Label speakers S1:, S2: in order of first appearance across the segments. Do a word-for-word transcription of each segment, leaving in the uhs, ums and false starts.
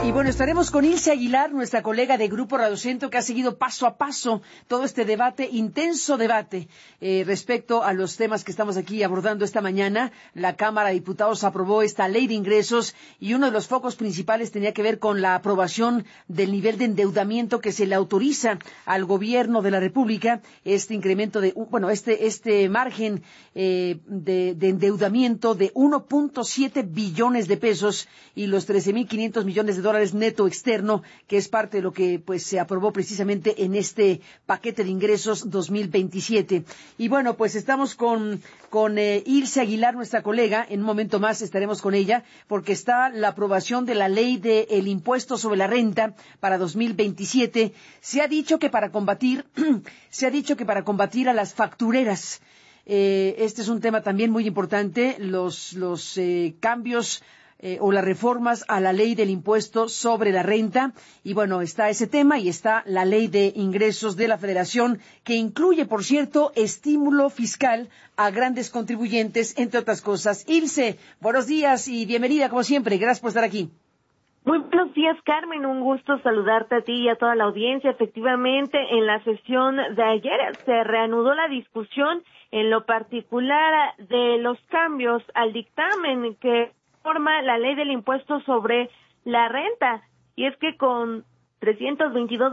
S1: Y bueno, estaremos con Ilse Aguilar, nuestra colega de Grupo Radio Centro, que ha seguido paso a paso todo este debate, intenso debate, eh, respecto a los temas que estamos aquí abordando esta mañana. La Cámara de Diputados aprobó esta ley de ingresos y uno de los focos principales tenía que ver con la aprobación del nivel de endeudamiento que se le autoriza al gobierno de la República, este incremento de, bueno, este, este margen eh, de, de endeudamiento de uno punto siete billones de pesos y los trece mil quinientos millones de dólares neto externo, que es parte de lo que pues se aprobó precisamente en este paquete de ingresos dos mil veintisiete. Y bueno, pues estamos con, con eh, Ilse Aguilar, nuestra colega. En un momento más estaremos con ella, porque está la aprobación de la ley del impuesto sobre la renta para dos mil veintisiete. Se ha dicho que para combatir, se ha dicho que para combatir a las factureras, eh, este es un tema también muy importante, los, los eh, cambios Eh, o las reformas a la ley del impuesto sobre la renta. Y bueno, está ese tema y está la ley de ingresos de la Federación, que incluye, por cierto, estímulo fiscal a grandes contribuyentes, entre otras cosas. Ilse, buenos días y bienvenida como siempre. Gracias por estar aquí.
S2: Muy buenos días, Carmen. Un gusto saludarte a ti y a toda la audiencia. Efectivamente, en la sesión de ayer se reanudó la discusión en lo particular de los cambios al dictamen que forma la ley del impuesto sobre la renta, y es que con trescientos veintidós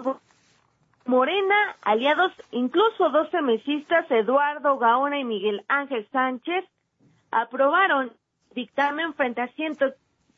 S2: Morena, aliados, incluso dos semesistas, Eduardo Gaona y Miguel Ángel Sánchez, aprobaron dictamen frente a ciento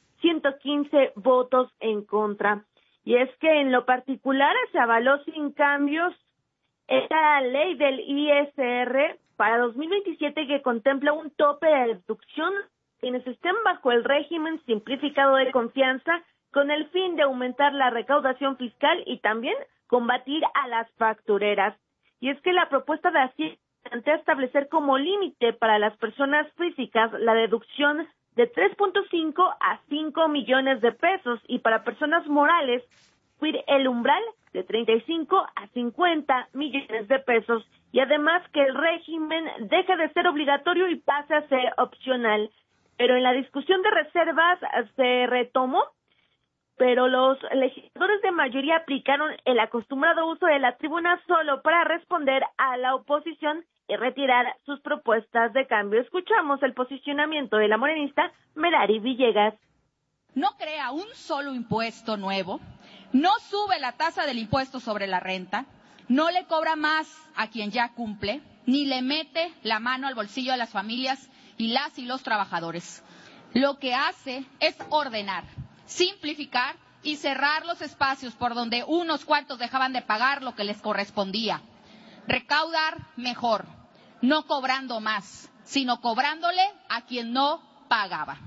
S2: quince votos en contra. Y es que en lo particular se avaló sin cambios esta ley del I S R para dos mil veintisiete, que contempla un tope de deducción quienes estén bajo el régimen simplificado de confianza, con el fin de aumentar la recaudación fiscal y también combatir a las factureras. Y es que la propuesta de Hacienda plantea establecer como límite para las personas físicas la deducción de tres punto cinco a cinco millones de pesos, y para personas morales subir el umbral de treinta y cinco a cincuenta millones de pesos, y además que el régimen deje de ser obligatorio y pase a ser opcional. Pero en la discusión de reservas se retomó, pero los legisladores de mayoría aplicaron el acostumbrado uso de la tribuna solo para responder a la oposición y retirar sus propuestas de cambio. Escuchamos el posicionamiento de la morenista Merari Villegas.
S3: No crea un solo impuesto nuevo, no sube la tasa del impuesto sobre la renta, no le cobra más a quien ya cumple, ni le mete la mano al bolsillo de las familias y las y los trabajadores. Lo que hace es ordenar, simplificar y cerrar los espacios por donde unos cuantos dejaban de pagar lo que les correspondía. Recaudar mejor, no cobrando más, sino cobrándole a quien no pagaba.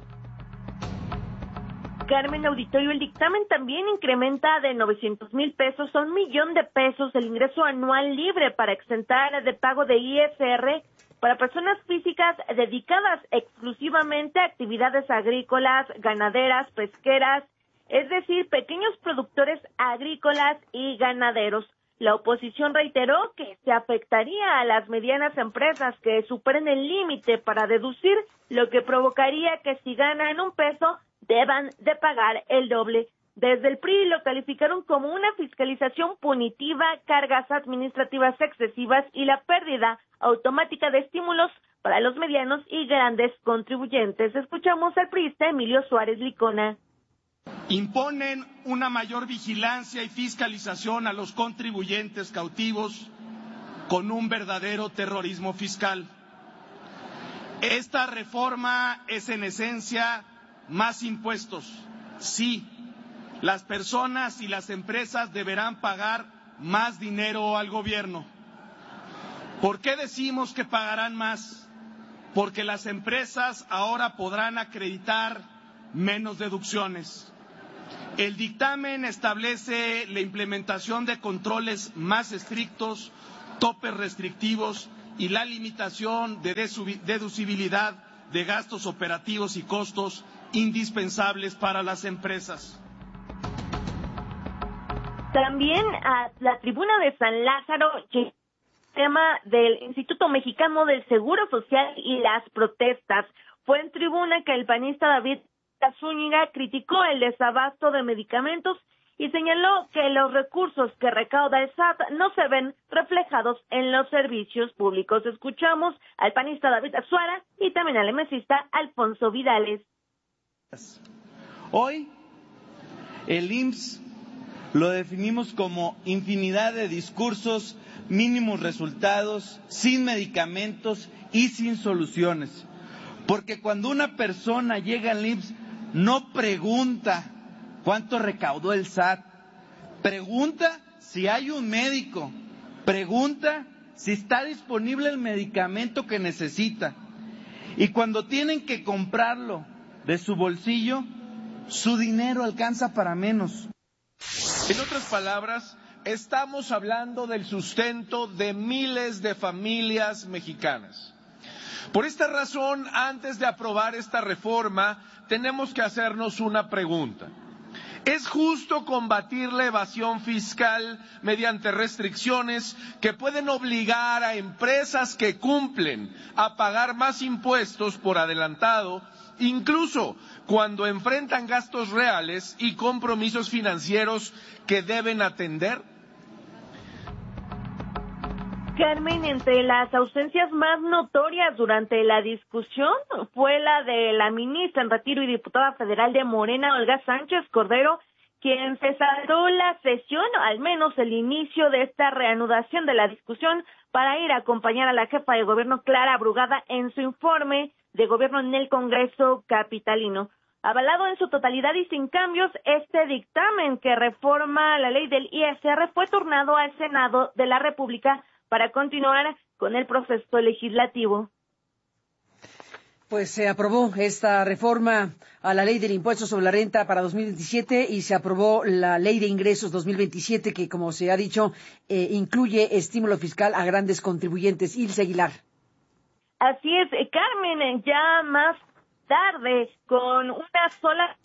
S2: Carmen, auditorio, el dictamen también incrementa de novecientos mil pesos a un millón de pesos el ingreso anual libre para exentar de pago de I S R para personas físicas dedicadas exclusivamente a actividades agrícolas, ganaderas, pesqueras, es decir, pequeños productores agrícolas y ganaderos. La oposición reiteró que se afectaría a las medianas empresas que superen el límite para deducir, lo que provocaría que si ganan un peso deban de pagar el doble. Desde el P R I lo calificaron como una fiscalización punitiva, cargas administrativas excesivas y la pérdida automática de estímulos para los medianos y grandes contribuyentes. Escuchamos al priista Emilio Suárez Licona.
S4: Imponen una mayor vigilancia y fiscalización a los contribuyentes cautivos con un verdadero terrorismo fiscal. Esta reforma es en esencia más impuestos. Sí, las personas y las empresas deberán pagar más dinero al gobierno. ¿Por qué decimos que pagarán más? Porque las empresas ahora podrán acreditar menos deducciones. El dictamen establece la implementación de controles más estrictos, topes restrictivos y la limitación de deducibilidad de gastos operativos y costos indispensables para las empresas.
S2: También a la tribuna de San Lázaro, el tema del Instituto Mexicano del Seguro Social y las protestas. Fue en tribuna que el panista David Zúñiga criticó el desabasto de medicamentos y señaló que los recursos que recauda el S A T no se ven reflejados en los servicios públicos. Escuchamos al panista David Azuara y también al emesista Alfonso Vidales.
S5: Hoy, el I M S S lo definimos como infinidad de discursos, mínimos resultados, sin medicamentos y sin soluciones. Porque cuando una persona llega al I M S S, no pregunta cuánto recaudó el S A T, pregunta si hay un médico, pregunta si está disponible el medicamento que necesita. Y cuando tienen que comprarlo de su bolsillo, su dinero alcanza para menos.
S6: En otras palabras, estamos hablando del sustento de miles de familias mexicanas. Por esta razón, antes de aprobar esta reforma, tenemos que hacernos una pregunta. ¿Es justo combatir la evasión fiscal mediante restricciones que pueden obligar a empresas que cumplen a pagar más impuestos por adelantado, incluso cuando enfrentan gastos reales y compromisos financieros que deben atender?
S2: Carmen, entre las ausencias más notorias durante la discusión fue la de la ministra en retiro y diputada federal de Morena, Olga Sánchez Cordero, quien se saltó la sesión, al menos el inicio de esta reanudación de la discusión, para ir a acompañar a la jefa de gobierno Clara Brugada en su informe de gobierno en el Congreso capitalino. Avalado en su totalidad y sin cambios, este dictamen que reforma la ley del I S R fue turnado al Senado de la República para continuar con el proceso legislativo.
S1: Pues se aprobó esta reforma a la ley del impuesto sobre la renta para dos mil veintisiete y se aprobó la ley de ingresos dos mil veintisiete que, como se ha dicho, eh, incluye estímulo fiscal a grandes contribuyentes. Ilse Aguilar.
S2: Así es, Carmen, ya más tarde, con una sola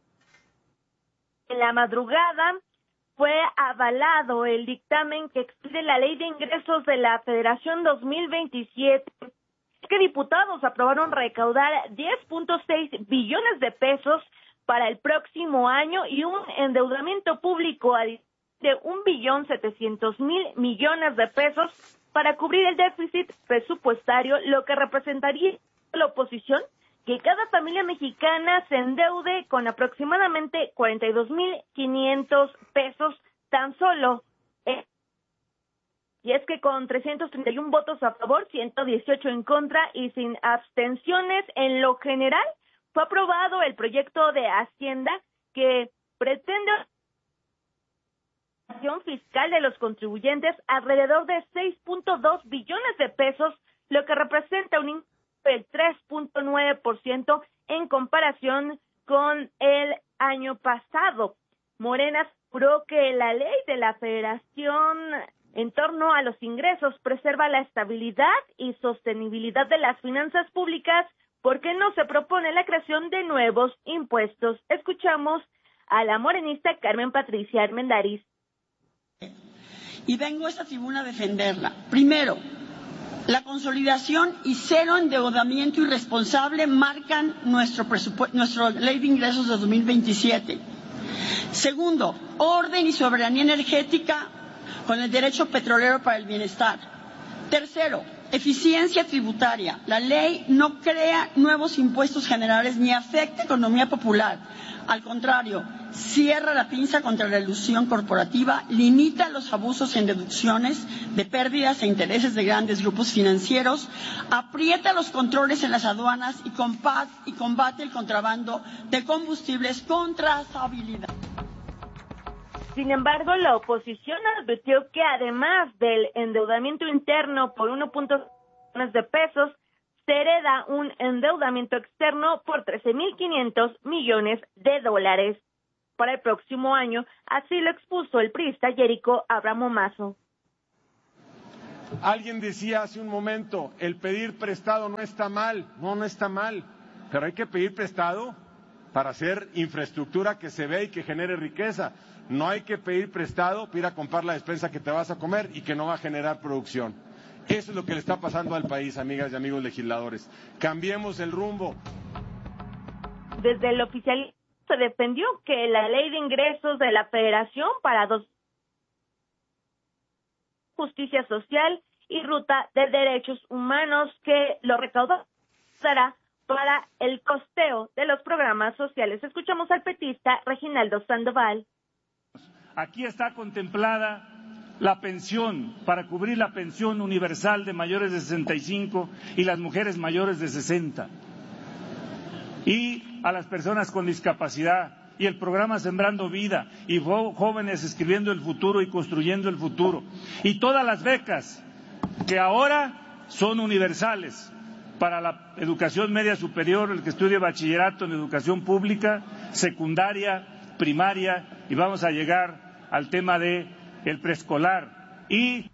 S2: en la madrugada, fue avalado el dictamen que expide la Ley de Ingresos de la Federación dos mil veintisiete, que diputados aprobaron recaudar diez punto seis billones de pesos para el próximo año y un endeudamiento público de un billón setecientos mil millones de pesos para cubrir el déficit presupuestario, lo que representaría a la oposición que cada familia mexicana se endeude con aproximadamente cuarenta y dos mil quinientos pesos tan solo. Eh, y es que con trescientos treinta y uno votos a favor, ciento dieciocho en contra y sin abstenciones, en lo general, fue aprobado el proyecto de Hacienda que pretende la fiscal de los contribuyentes alrededor de seis punto dos billones de pesos, lo que representa un del tres punto nueve por ciento en comparación con el año pasado. Morena aseguró que la ley de la Federación en torno a los ingresos preserva la estabilidad y sostenibilidad de las finanzas públicas porque no se propone la creación de nuevos impuestos. Escuchamos a la morenista Carmen Patricia Armendariz.
S7: Y vengo a esta tribuna a defenderla. Primero, la consolidación y cero endeudamiento irresponsable marcan nuestro presupuesto, nuestra ley de ingresos de dos mil veintisiete. Segundo, orden y soberanía energética con el derecho petrolero para el bienestar. Tercero, eficiencia tributaria. La ley no crea nuevos impuestos generales ni afecta a la economía popular. Al contrario, cierra la pinza contra la elusión corporativa, limita los abusos en deducciones de pérdidas e intereses de grandes grupos financieros, aprieta los controles en las aduanas y combate, y combate el contrabando de combustibles con trazabilidad.
S2: Sin embargo, la oposición advirtió que además del endeudamiento interno por uno punto cinco millones de pesos, se hereda un endeudamiento externo por trece mil quinientos millones de dólares para el próximo año. Así lo expuso el priista Yerico Abramo Mazo.
S8: Alguien decía hace un momento, el pedir prestado no está mal. No, no está mal, pero hay que pedir prestado para hacer infraestructura que se ve y que genere riqueza. No hay que pedir prestado para ir a comprar la despensa que te vas a comer y que no va a generar producción. Eso es lo que le está pasando al país, amigas y amigos legisladores. Cambiemos el rumbo.
S2: desde el oficialismo se defendió que la ley de ingresos de la Federación para dos justicia social y ruta de derechos humanos que lo recaudará para el costeo de los programas sociales. Escuchamos al petista Reginaldo Sandoval.
S9: Aquí está contemplada la pensión para cubrir la pensión universal de mayores de sesenta y cinco y las mujeres mayores de sesenta. Y a las personas con discapacidad y el programa Sembrando Vida y jóvenes escribiendo el futuro y construyendo el futuro. Y todas las becas que ahora son universales para la educación media superior, el que estudie bachillerato en educación pública, secundaria, primaria, y vamos a llegar al tema de el preescolar. Y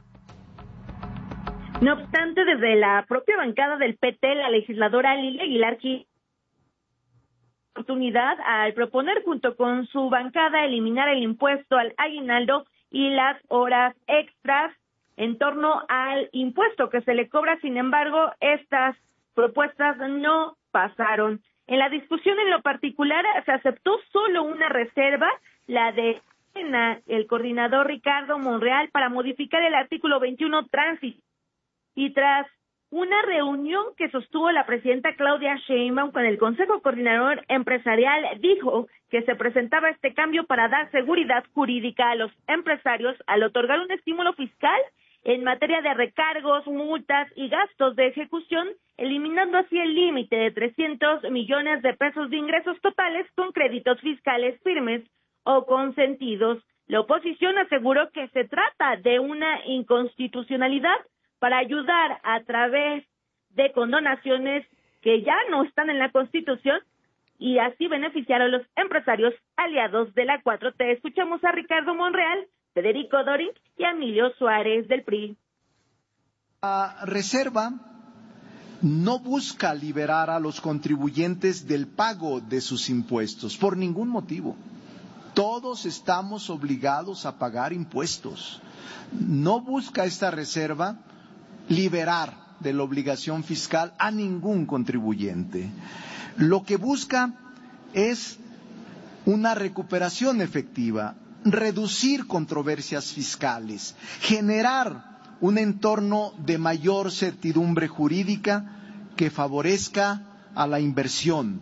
S2: no obstante, desde la propia bancada del P T, la legisladora Lilia Aguilar Gil oportunidad al proponer junto con su bancada eliminar el impuesto al aguinaldo y las horas extras en torno al impuesto que se le cobra. Sin embargo, estas propuestas no pasaron. En la discusión en lo particular se aceptó solo una reserva, la de el coordinador Ricardo Monreal, para modificar el artículo veintiuno tránsito. Y tras una reunión que sostuvo la presidenta Claudia Sheinbaum con el Consejo Coordinador Empresarial, dijo que se presentaba este cambio para dar seguridad jurídica a los empresarios al otorgar un estímulo fiscal en materia de recargos, multas y gastos de ejecución, eliminando así el límite de trescientos millones de pesos de ingresos totales con créditos fiscales firmes o consentidos. La oposición aseguró que se trata de una inconstitucionalidad para ayudar a través de condonaciones que ya no están en la Constitución y así beneficiar a los empresarios aliados de la cuatro T. Escuchamos a Ricardo Monreal, Federico Dorin y Emilio Suárez del P R I.
S10: La reserva no busca liberar a los contribuyentes del pago de sus impuestos por ningún motivo. Todos estamos obligados a pagar impuestos. No busca esta reserva liberar de la obligación fiscal a ningún contribuyente. Lo que busca es una recuperación efectiva, reducir controversias fiscales, generar un entorno de mayor certidumbre jurídica que favorezca a la inversión.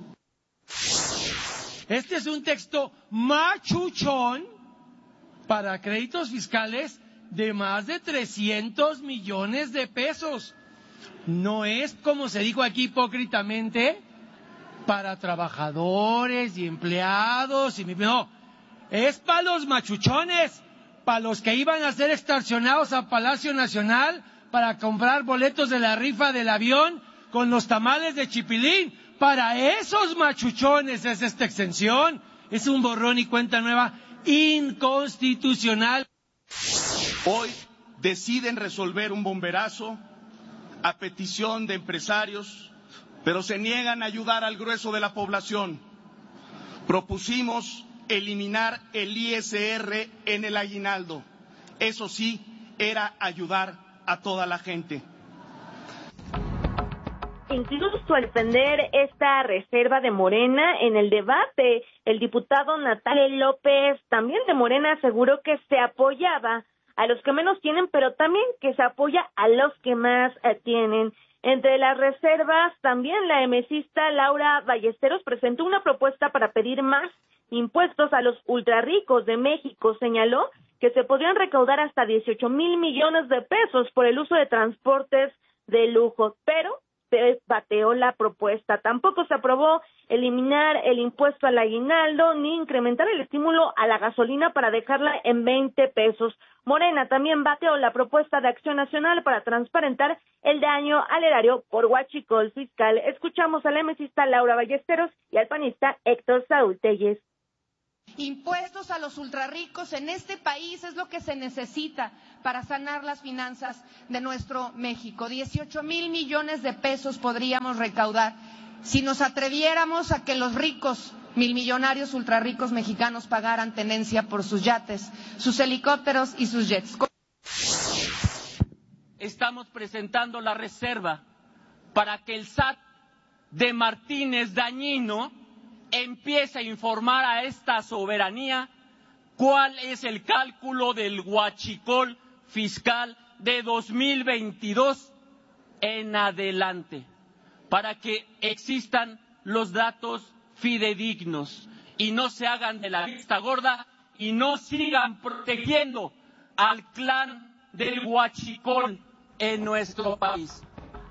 S11: Este es un texto machuchón para créditos fiscales de más de trescientos millones de pesos. No es, como se dijo aquí hipócritamente, para trabajadores y empleados. Y no, es para los machuchones, para los que iban a ser extorsionados a Palacio Nacional para comprar boletos de la rifa del avión con los tamales de chipilín. Para esos machuchones es esta exención. Es un borrón y cuenta nueva inconstitucional.
S4: Hoy deciden resolver un bomberazo a petición de empresarios, pero se niegan a ayudar al grueso de la población. Propusimos eliminar el I S R en el aguinaldo. Eso sí, era ayudar a toda la gente.
S2: Incluso al defender esta reserva de Morena en el debate, el diputado Natal López, también de Morena, aseguró que se apoyaba a los que menos tienen, pero también que se apoya a los que más eh, tienen. Entre las reservas, también la emesista Laura Ballesteros presentó una propuesta para pedir más impuestos a los ultrarricos de México. Señaló que se podrían recaudar hasta dieciocho mil millones de pesos por el uso de transportes de lujo, pero se bateó la propuesta. Tampoco se aprobó eliminar el impuesto al aguinaldo ni incrementar el estímulo a la gasolina para dejarla en veinte pesos. Morena también bateó la propuesta de Acción Nacional para transparentar el daño al erario por huachicol fiscal. Escuchamos a la emesista Laura Ballesteros y al panista Héctor Saúl Telles.
S3: Impuestos a los ultrarricos en este país es lo que se necesita para sanar las finanzas de nuestro México. dieciocho mil millones de pesos podríamos recaudar si nos atreviéramos a que los ricos, mil millonarios ultrarricos mexicanos pagaran tenencia por sus yates, sus helicópteros y sus jets.
S12: Estamos presentando la reserva para que el S A T de Martínez Dañino empiece a informar a esta soberanía cuál es el cálculo del huachicol fiscal de dos mil veintidós en adelante, para que existan los datos fidedignos y no se hagan de la vista gorda y no sigan protegiendo al clan del huachicol en nuestro país.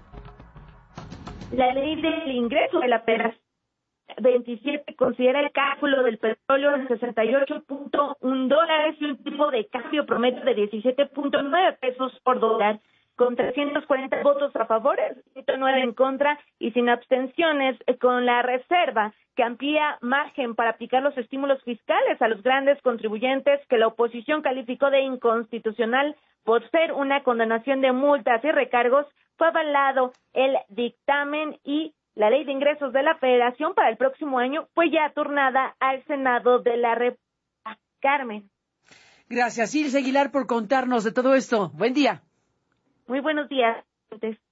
S2: La ley del ingreso de la federación veintisiete considera el cálculo del petróleo en sesenta y ocho punto uno dólares y un tipo de cambio promedio de diecisiete punto nueve pesos por dólar, con trescientos cuarenta votos a favor, ciento nueve en contra y sin abstenciones, con la reserva que amplía margen para aplicar los estímulos fiscales a los grandes contribuyentes que la oposición calificó de inconstitucional por ser una condonación de multas y recargos. Fue avalado el dictamen y la ley de ingresos de la Federación para el próximo año fue ya turnada al Senado de la República. Carmen.
S1: Gracias, Ilse Aguilar, por contarnos de todo esto. Buen día.
S2: Muy buenos días.